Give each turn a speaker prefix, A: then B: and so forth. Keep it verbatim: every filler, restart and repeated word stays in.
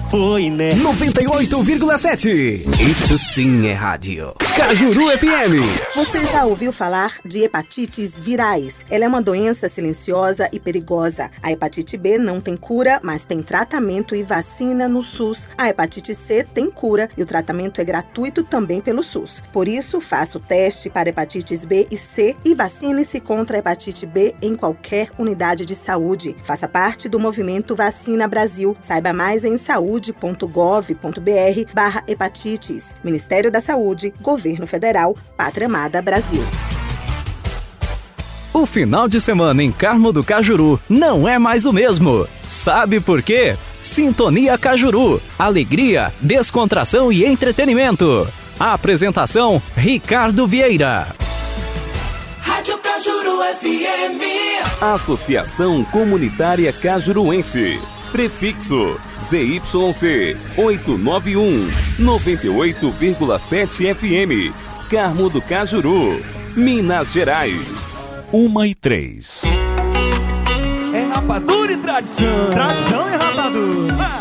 A: foi, né?
B: noventa e oito vírgula sete. Isso sim é rádio. Cajuru F M.
C: Você já ouviu falar de hepatites virais? Ela é uma doença silenciosa e perigosa. A hepatite B não tem cura, mas tem tratamento e vacina no SUS. A hepatite C tem cura e o tratamento é gratuito também pelo SUS. Por isso, faça o teste para hepatites B e C e vacine-se contra a hepatite B em qualquer unidade de saúde. Faça parte do movimento Vacina Brasil. Saiba mais em saúde ponto gov ponto br barra hepatites. Ministério da Saúde, Governo Federal, Pátria Amada Brasil.
D: O final de semana em Carmo do Cajuru não é mais o mesmo. Sabe por quê? Sintonia Cajuru. Alegria, descontração e entretenimento. A apresentação, Ricardo Vieira.
E: Rádio Cajuru F M.
F: Associação Comunitária Cajuruense. Prefixo Z Y C oitocentos e noventa e um, noventa e oito vírgula sete F M. Carmo do Cajuru, Minas Gerais.
G: Uma e três.
A: É rapadura e tradição.
G: Tradição e rapadura.